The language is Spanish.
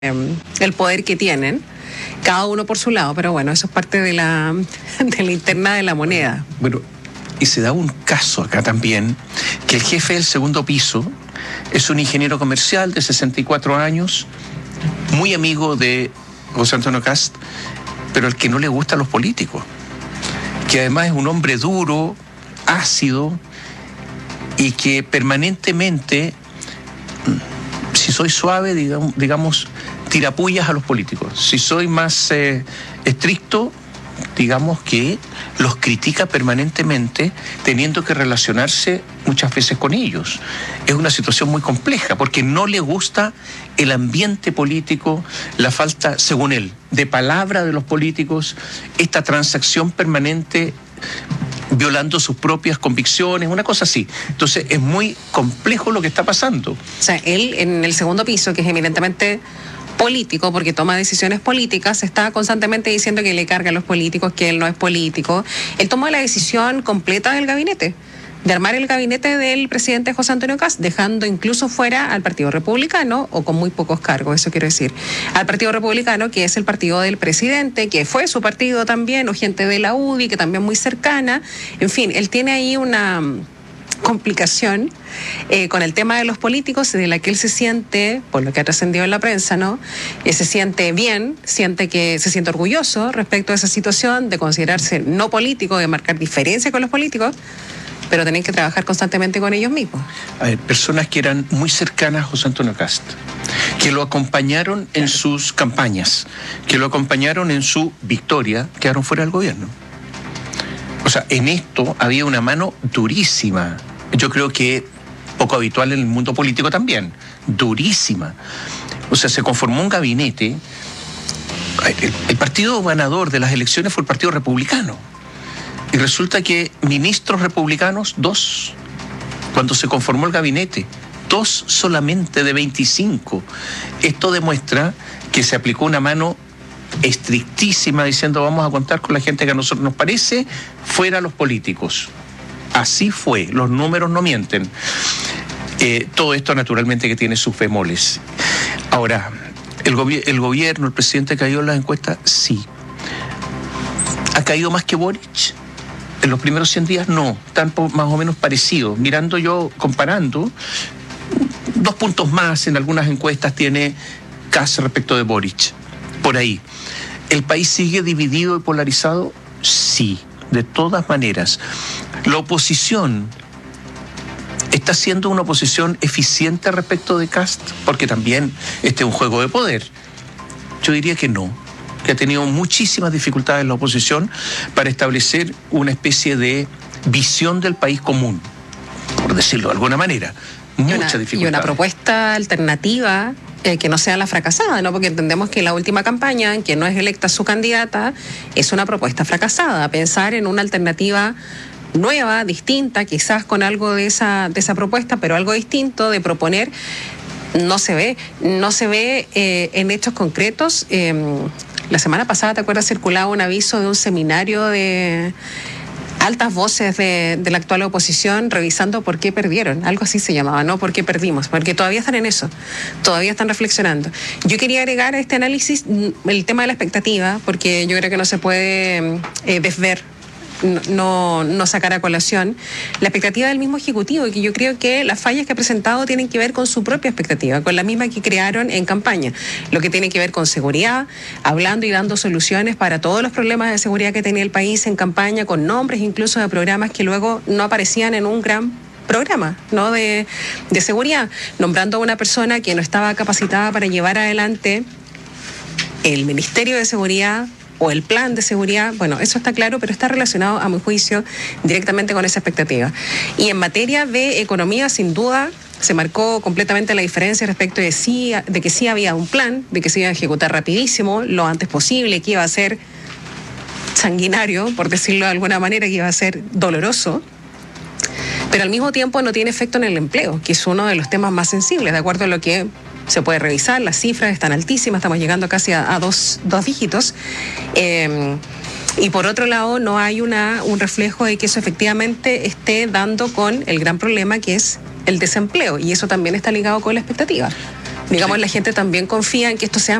el poder que tienen, cada uno por su lado, pero bueno, eso es parte de la interna de la moneda. Bueno, y se da un caso acá también, que el jefe del segundo piso es un ingeniero comercial de 64 años, muy amigo de José Antonio Kast, pero al que no le gustan los políticos, que además es un hombre duro, ácido, y que permanentemente, si soy suave, digamos, tirapullas a los políticos. Si soy más estricto, digamos que los critica permanentemente, teniendo que relacionarse muchas veces con ellos. Es una situación muy compleja, porque no le gusta el ambiente político, la falta, según él, de palabra de los políticos, esta transacción permanente violando sus propias convicciones, una cosa así. Entonces es muy complejo lo que está pasando. O sea, él en el segundo piso, que es evidentemente político, porque toma decisiones políticas, está constantemente diciendo que le carga a los políticos, que él no es político. Él tomó la decisión completa del gabinete, de armar el gabinete del presidente José Antonio Kast, dejando incluso fuera al Partido Republicano, o con muy pocos cargos, eso quiero decir, al Partido Republicano, que es el partido del presidente, que fue su partido también, o gente de la UDI, que también muy cercana. En fin, él tiene ahí una complicación con el tema de los políticos, de la que él se siente, por lo que ha trascendido en la prensa, ¿no? Se siente bien, se siente orgulloso respecto a esa situación de considerarse no político, de marcar diferencia con los políticos, pero tener que trabajar constantemente con ellos mismos. A ver, personas que eran muy cercanas a José Antonio Kast, que lo acompañaron en sus campañas, que lo acompañaron en su victoria, quedaron fuera del gobierno. O sea, en esto había una mano durísima, yo creo que poco habitual en el mundo político también, durísima. O sea, se conformó un gabinete, el partido ganador de las elecciones fue el Partido Republicano, y resulta que ministros republicanos, 2, cuando se conformó el gabinete, 2 solamente de 25. Esto demuestra que se aplicó una mano estrictísima, diciendo vamos a contar con la gente que a nosotros nos parece, fuera los políticos. Así fue, los números no mienten. Todo esto naturalmente que tiene sus bemoles. Ahora, el gobierno, el presidente cayó en las encuestas, sí. ¿Ha caído más que Boric? En los primeros 100 días no, están más o menos parecidos. Mirando yo, comparando, 2 puntos más en algunas encuestas tiene Kast respecto de Boric, por ahí. ¿El país sigue dividido y polarizado? Sí, de todas maneras. La oposición está siendo una oposición eficiente respecto de Kast, porque también este es un juego de poder. Yo diría que no, que ha tenido muchísimas dificultades la oposición para establecer una especie de visión del país común, por decirlo de alguna manera. Muchas dificultades. Y una propuesta alternativa que no sea la fracasada, ¿no? Porque entendemos que la última campaña, en que no es electa su candidata, es una propuesta fracasada. Pensar en una alternativa nueva, distinta, quizás con algo de esa propuesta, pero algo distinto de proponer, no se ve en hechos concretos. La semana pasada, ¿te acuerdas? Circulaba un aviso de un seminario de altas voces de la actual oposición revisando por qué perdieron, algo así se llamaba, ¿no? ¿Por qué perdimos? Porque todavía están en eso, todavía están reflexionando. Yo quería agregar a este análisis el tema de la expectativa, porque yo creo que no se puede desver, no sacar a colación la expectativa del mismo Ejecutivo, y que yo creo que las fallas que ha presentado tienen que ver con su propia expectativa, con la misma que crearon en campaña, lo que tiene que ver con seguridad, hablando y dando soluciones para todos los problemas de seguridad que tenía el país en campaña, con nombres incluso de programas que luego no aparecían en un gran programa, ¿no? de seguridad, nombrando a una persona que no estaba capacitada para llevar adelante el Ministerio de Seguridad o el plan de seguridad. Bueno, eso está claro, pero está relacionado, a mi juicio, directamente con esa expectativa. Y en materia de economía, sin duda, se marcó completamente la diferencia respecto de que sí había un plan, de que se iba a ejecutar rapidísimo, lo antes posible, que iba a ser sanguinario, por decirlo de alguna manera, que iba a ser doloroso, pero al mismo tiempo no tiene efecto en el empleo, que es uno de los temas más sensibles, de acuerdo a lo que se puede revisar. Las cifras están altísimas, estamos llegando casi a dos dígitos. Y por otro lado, no hay un reflejo de que eso efectivamente esté dando con el gran problema que es el desempleo, y eso también está ligado con la expectativa. Digamos, la gente también confía en que esto sea